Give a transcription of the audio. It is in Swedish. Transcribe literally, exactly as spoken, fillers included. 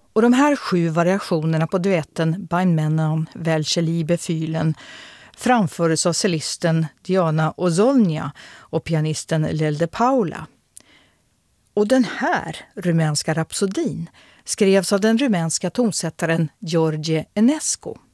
Och de här sju variationerna på duetten Bein Männern welche Liebe fühlen framfördes av cellisten Diana Ozolnia och pianisten Lelde Paula. Och den här rumänska rapsodin skrevs av den rumänska tonsättaren George Enescu.